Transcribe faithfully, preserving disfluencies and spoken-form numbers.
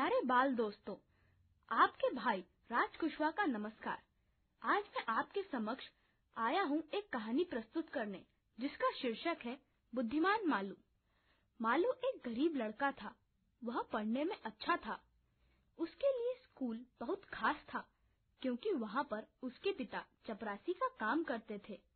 प्यारे बाल दोस्तों, आपके भाई राज कुशवाहा का नमस्कार। आज मैं आपके समक्ष आया हूँ एक कहानी प्रस्तुत करने जिसका शीर्षक है बुद्धिमान मालू। मालू एक गरीब लड़का था। वह पढ़ने में अच्छा था। उसके लिए स्कूल बहुत खास था क्योंकि वहाँ पर उसके पिता चपरासी का काम करते थे।